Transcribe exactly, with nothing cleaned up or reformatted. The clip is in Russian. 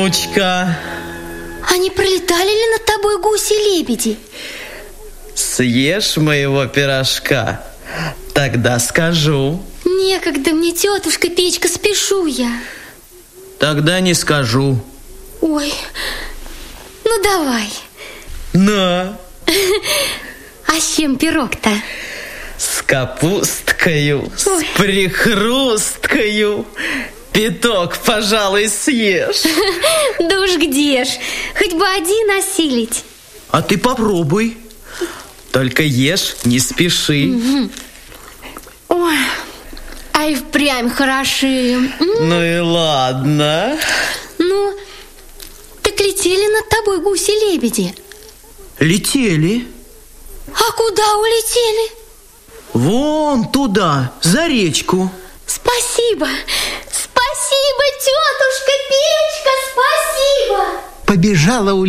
внучка. А не пролетали ли над тобой гуси-лебеди? Съешь моего пирожка, тогда скажу. Некогда мне, тетушка Печка, спешу я. Тогда не скажу. Ой, ну давай. На. А с чем пирог-то? С капусткою, Ой. с прихрусткою. Пяток, пожалуй, съешь. Да уж где ж, хоть бы один осилить. А ты попробуй. Только ешь, не спеши. Угу. Ой, а и впрямь хороши. М? Ну и ладно. Ну, так летели над тобой гуси-лебеди? Летели. А куда улетели? Вон туда, за речку. Спасибо, спасибо, тетушка Печка, спасибо. Побежала у